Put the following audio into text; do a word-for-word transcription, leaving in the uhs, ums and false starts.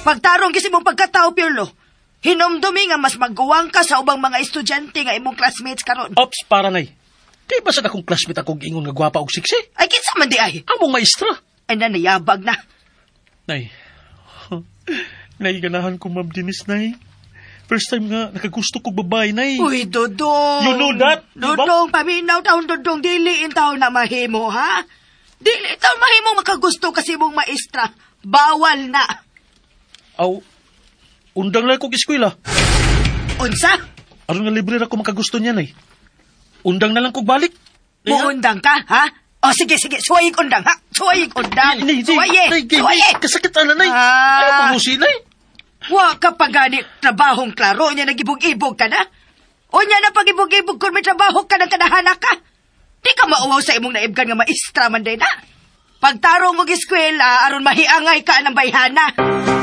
Pagtarong kasi mong pagkatao, Pirlo. Hinumdumi nga mas magguwang ka sa ubang mga estudyante nga imong classmates karon. Ops, para nay. Di ba sa akong classmate akong ingon nga gwapa og siksi? Ay, kinsa man di ay? Among maestra. Ay, nanayabag na. Nay, nay, ganahan ko, Ma'am Denise, nay. First time nga, nakagusto ko babae, nay. Uy, Dodong. You know that, di ba? Dodong, paminaw taon, Dodong. Diliin taon na mahimo, ha? Dili taon mahimo makagusto kasi mong maestra. Bawal na. Aw, undang lang kong eskwela. Unsa? Aron nga libre ra ko makagusto niya, nay. Undang na lang kong balik. Muundang ka, ha? O, sige, sige. Suwayig undang, ha? Suwayig undang. Nay, nay, Suwayig. nay, nay, Suwayig. kasakit na, nay. Ah. Ano pa musi, nay? Wa ka pa gani trabahong klaro niya nagibog-ibog ka na? O niya na pag-ibog-ibog kung may trabaho ka ng kadahana ka? Di ka mauwaw sa imong naibgan nga maestra man din na. Pagtarong og eskwela, aron mahiangay ka ng bayhana.